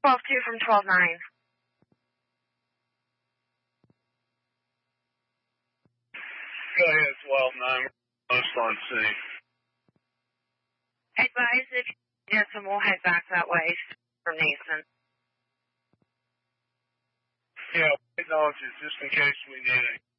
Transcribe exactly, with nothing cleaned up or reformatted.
twelve two from twelve nine. Go ahead, twelve nine. Most on scene. Advise if yes, and we'll head back that way from Nason. Yeah, we don't, just in case we need it.